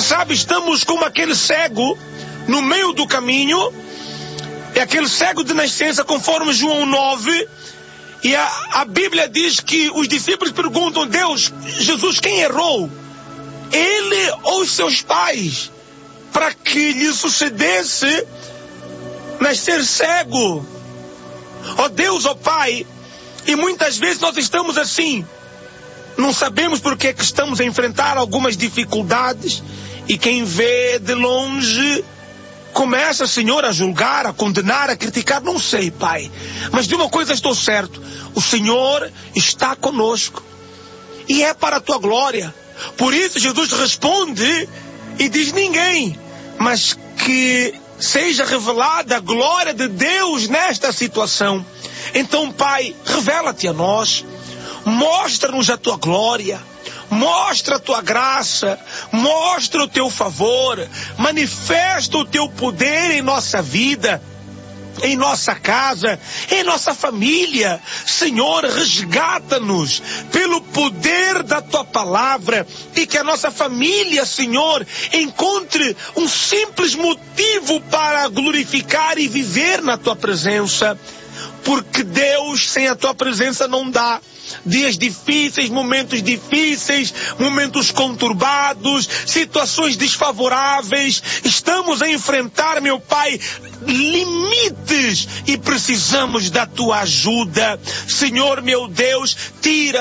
sabe, estamos como aquele cego no meio do caminho, é aquele cego de nascença, conforme João 9, e a Bíblia diz que os discípulos perguntam: Deus, Jesus, quem errou? Ele ou os seus pais, para que lhe sucedesse nascer cego? Ó Deus, ó Pai, e muitas vezes nós estamos assim, não sabemos por que estamos a enfrentar algumas dificuldades, e quem vê de longe começa, Senhor, a julgar, a condenar, a criticar. Não sei, Pai, mas de uma coisa estou certo: o Senhor está conosco, e é para a tua glória. Por isso Jesus responde e diz: ninguém, mas que seja revelada a glória de Deus nesta situação. Então, Pai, revela-te a nós, mostra-nos a tua glória, mostra a tua graça, mostra o teu favor, manifesta o teu poder em nossa vida, em nossa casa, em nossa família. Senhor, resgata-nos pelo poder da tua palavra, e que a nossa família, Senhor, encontre um simples motivo para glorificar e viver na tua presença. Porque Deus, sem a tua presença não dá. Dias difíceis, momentos conturbados, situações desfavoráveis, estamos a enfrentar, meu Pai, limites, e precisamos da tua ajuda. Senhor, meu Deus, tira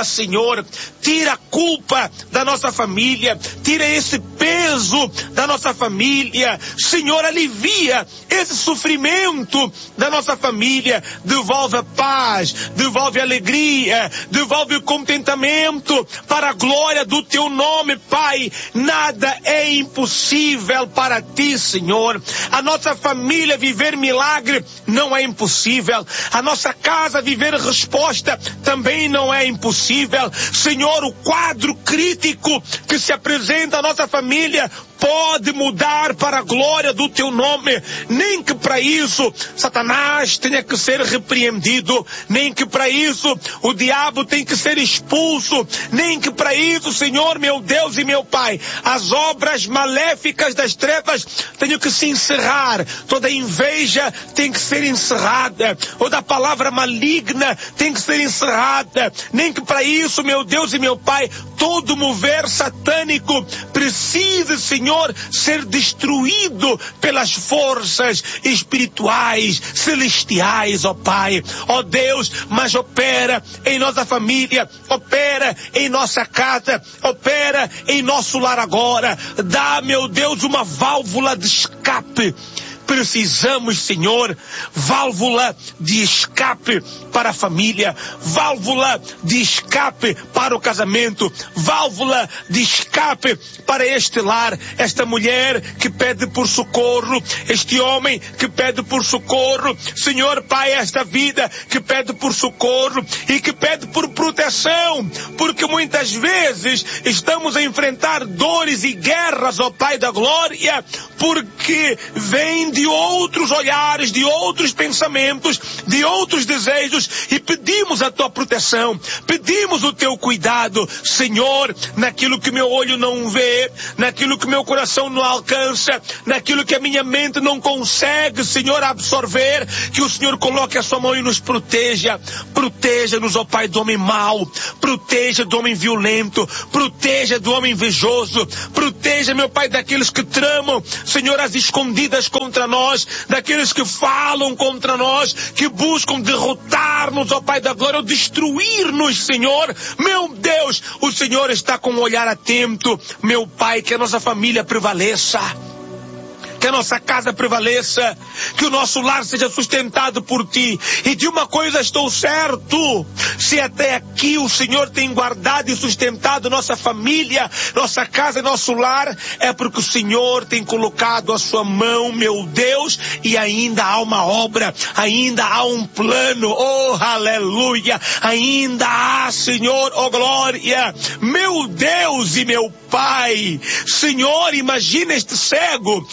a culpa da nossa família, tira esse peso da nossa família. Senhor, alivia esse sofrimento da nossa família, devolve a paz, devolve a alegria, devolve o contentamento, para a glória do teu nome, Pai. Nada é impossível para ti, Senhor. A nossa família viver milagre não é impossível. A nossa casa viver resposta também não é impossível. Senhor, o quadro crítico que se apresenta à nossa família pode mudar para a glória do teu nome. Nem que para isso Satanás tenha que ser repreendido, nem que para isso o diabo tem que ser expulso, nem que para isso, Senhor, meu Deus e meu Pai, as obras maléficas das trevas tenham que se encerrar. Toda inveja tem que ser encerrada, toda palavra maligna tem que ser encerrada. Nem que para isso, meu Deus e meu Pai, todo mover satânico precise, Senhor, ser destruído pelas forças espirituais, celestiais, ó Pai. Ó Deus, mas opera em nossa família, opera em nossa casa, opera em nosso lar agora. Dá, meu Deus, uma válvula de escape. Precisamos, Senhor, válvula de escape para a família, válvula de escape para o casamento, válvula de escape para este lar, esta mulher que pede por socorro, este homem que pede por socorro, Senhor Pai, esta vida que pede por socorro e que pede por proteção, porque muitas vezes estamos a enfrentar dores e guerras, ó Pai da glória, porque vem de outros olhares, de outros pensamentos, de outros desejos, e pedimos a tua proteção, pedimos o teu cuidado, Senhor, naquilo que meu olho não vê, naquilo que meu coração não alcança, naquilo que a minha mente não consegue, Senhor, absorver, que o Senhor coloque a sua mão e nos proteja. Proteja-nos, ó Pai, do homem mau, proteja do homem violento, proteja do homem invejoso, proteja, meu Pai, daqueles que tramam, Senhor, as escondidas contra nós, daqueles que falam contra nós, que buscam derrotar-nos, ó Pai da glória, ou destruir-nos, Senhor. Meu Deus, o Senhor está com um olhar atento, meu Pai, que a nossa família prevaleça, que a nossa casa prevaleça, que o nosso lar seja sustentado por ti. E de uma coisa estou certo: se até aqui o Senhor tem guardado e sustentado nossa família, nossa casa e nosso lar, é porque o Senhor tem colocado a sua mão, meu Deus, e ainda há uma obra, ainda há um plano, oh aleluia, ainda há, Senhor, oh glória, meu Deus e meu Pai. Senhor, imagina este cego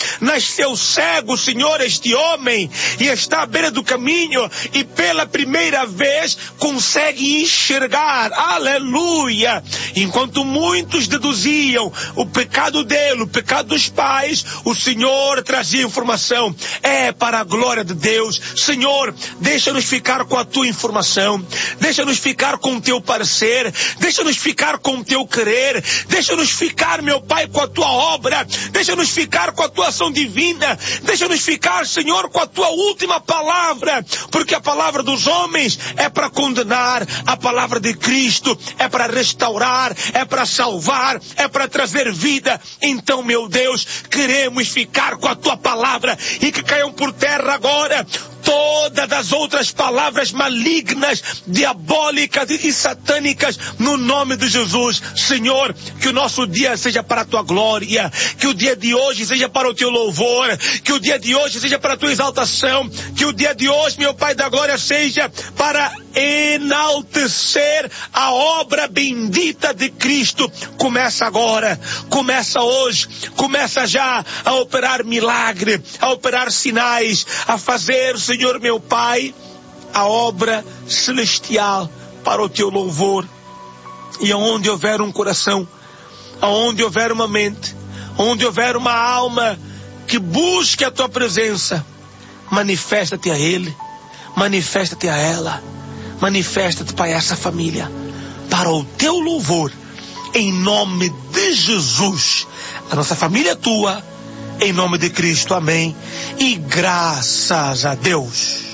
nasceu cego, Senhor, este homem, e está à beira do caminho, e pela primeira vez consegue enxergar. Aleluia! Enquanto muitos deduziam o pecado dele, o pecado dos pais, o Senhor trazia informação. É para a glória de Deus. Senhor, deixa-nos ficar com a tua informação, deixa-nos ficar com o teu parecer, deixa-nos ficar com o teu querer, deixa-nos ficar, meu Pai, com a tua obra, deixa-nos ficar com a tua ação divina, deixa-nos ficar, Senhor, com a tua última palavra, porque a palavra dos homens é para condenar, a palavra de Cristo é para restaurar, é para salvar, é para trazer vida. Então, meu Deus, queremos ficar com a tua palavra, e que caiam por terra agora todas as outras palavras malignas, diabólicas e satânicas, no nome de Jesus. Senhor, que o nosso dia seja para a tua glória, que o dia de hoje seja para o teu louvor, que o dia de hoje seja para a tua exaltação, que o dia de hoje, meu Pai da glória, seja para enaltecer a obra bendita de Cristo. Começa agora, começa hoje, começa já a operar milagre, a operar sinais, a fazer, Senhor meu Pai, a obra celestial para o teu louvor. E aonde houver um coração, aonde houver uma mente, onde houver uma alma que busque a tua presença, manifesta-te a ele, manifesta-te a ela, manifesta-te para essa família, para o teu louvor, em nome de Jesus. A nossa família é tua, em nome de Cristo, amém, e graças a Deus.